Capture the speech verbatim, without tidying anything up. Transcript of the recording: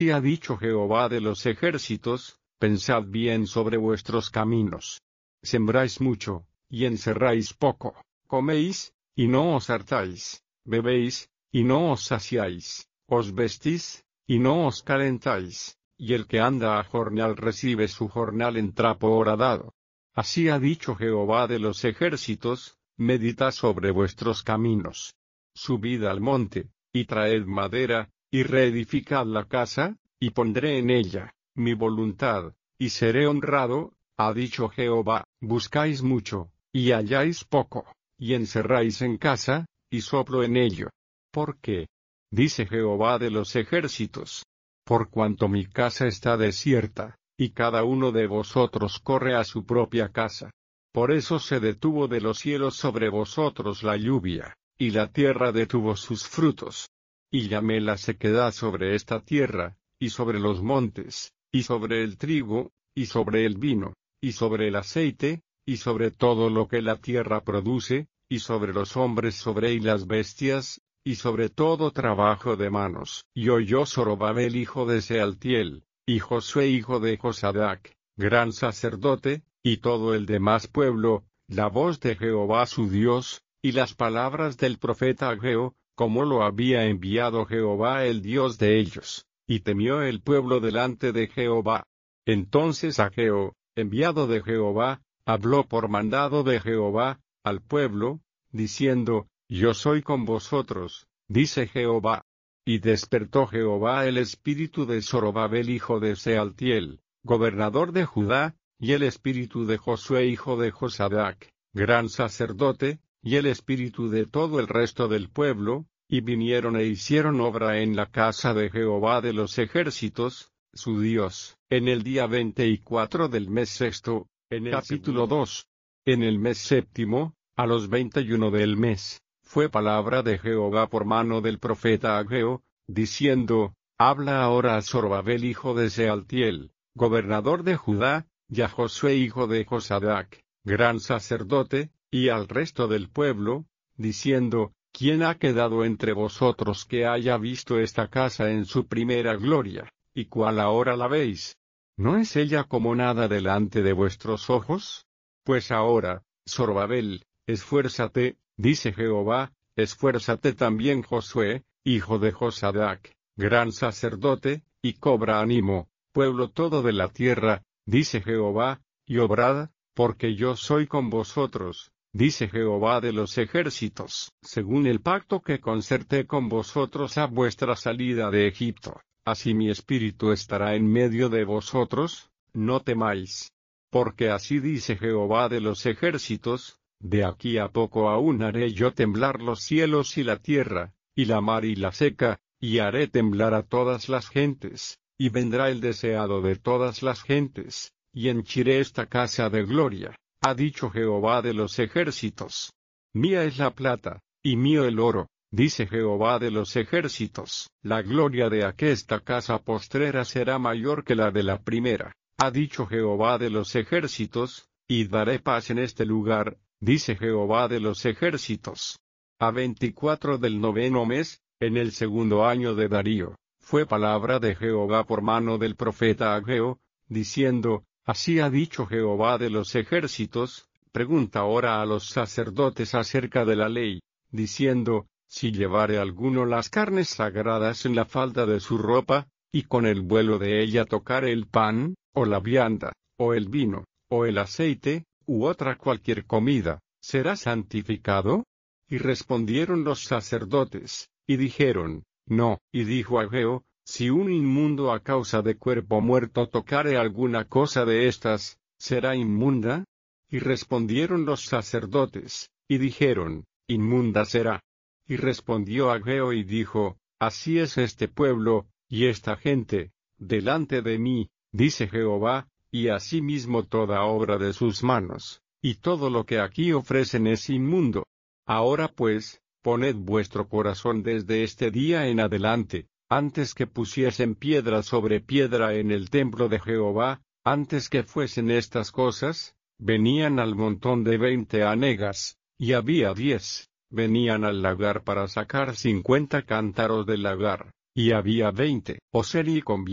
Y ha dicho Jehová de los ejércitos, pensad bien sobre vuestros caminos. Sembráis mucho, y encerráis poco, coméis, y no os hartáis, bebéis, y no os saciáis, os vestís, y no os calentáis, y el que anda a jornal recibe su jornal en trapo horadado. Así ha dicho Jehová de los ejércitos, meditad sobre vuestros caminos. Subid al monte, y traed madera, y reedificad la casa, y pondré en ella mi voluntad, y seré honrado, ha dicho Jehová. Buscáis mucho, y halláis poco, y encerráis en casa, y soplo en ello. ¿Por qué? Dice Jehová de los ejércitos. Por cuanto mi casa está desierta, y cada uno de vosotros corre a su propia casa. Por eso se detuvo de los cielos sobre vosotros la lluvia, y la tierra detuvo sus frutos. Y llamé la sequedad sobre esta tierra, y sobre los montes, y sobre el trigo, y sobre el vino, y sobre el aceite, y sobre todo lo que la tierra produce, y sobre los hombres sobre y las bestias, y sobre todo trabajo de manos. Y oyó Zorobabel hijo de Sealtiel, y Josué hijo de Josadac, gran sacerdote, y todo el demás pueblo, la voz de Jehová su Dios, y las palabras del profeta Ageo, como lo había enviado Jehová el Dios de ellos, y temió el pueblo delante de Jehová. Entonces Ageo, enviado de Jehová, habló por mandado de Jehová, al pueblo, diciendo, Yo soy con vosotros, dice Jehová. Y despertó Jehová el espíritu de Zorobabel hijo de Sealtiel, gobernador de Judá, y el espíritu de Josué hijo de Josadac, gran sacerdote, y el espíritu de todo el resto del pueblo, y vinieron e hicieron obra en la casa de Jehová de los ejércitos, su Dios, en el día veinticuatro del mes sexto, en el capítulo dos. En el mes séptimo, a los veintiuno del mes, fue palabra de Jehová por mano del profeta Ageo, diciendo, Habla ahora a Zorobabel hijo de Sealtiel, gobernador de Judá, y a Josué hijo de Josadac, gran sacerdote, y al resto del pueblo, diciendo, ¿Quién ha quedado entre vosotros que haya visto esta casa en su primera gloria, y cuál ahora la veis? ¿No es ella como nada delante de vuestros ojos? Pues ahora, Zorobabel, esfuérzate, dice Jehová, esfuérzate también Josué, hijo de Josadac, gran sacerdote, y cobra ánimo, pueblo todo de la tierra, dice Jehová, y obrad, porque yo soy con vosotros, dice Jehová de los ejércitos, según el pacto que concerté con vosotros a vuestra salida de Egipto. Así mi espíritu estará en medio de vosotros, no temáis. Porque así dice Jehová de los ejércitos, de aquí a poco aún haré yo temblar los cielos y la tierra, y la mar y la seca, y haré temblar a todas las gentes, y vendrá el deseado de todas las gentes, y henchiré esta casa de gloria, ha dicho Jehová de los ejércitos. Mía es la plata, y mío el oro, dice Jehová de los ejércitos. La gloria de aquesta casa postrera será mayor que la de la primera, ha dicho Jehová de los ejércitos, y daré paz en este lugar, dice Jehová de los ejércitos. A veinticuatro del noveno mes, en el segundo año de Darío, fue palabra de Jehová por mano del profeta Ageo, diciendo, Así ha dicho Jehová de los ejércitos, pregunta ahora a los sacerdotes acerca de la ley, diciendo, si llevare alguno las carnes sagradas en la falda de su ropa, y con el vuelo de ella tocare el pan, o la vianda, o el vino, o el aceite, u otra cualquier comida, ¿será santificado? Y respondieron los sacerdotes, y dijeron, no. Y dijo Ageo, si un inmundo a causa de cuerpo muerto tocare alguna cosa de estas, ¿será inmunda? Y respondieron los sacerdotes, y dijeron, inmunda será. Y respondió Ageo y dijo, así es este pueblo, y esta gente, delante de mí, dice Jehová, y asimismo toda obra de sus manos, y todo lo que aquí ofrecen es inmundo. Ahora pues, poned vuestro corazón desde este día en adelante, antes que pusiesen piedra sobre piedra en el templo de Jehová, antes que fuesen estas cosas, venían al montón de veinte hanegas, y había diez, venían al lagar para sacar cincuenta cántaros del lagar, y había veinte, Oseri con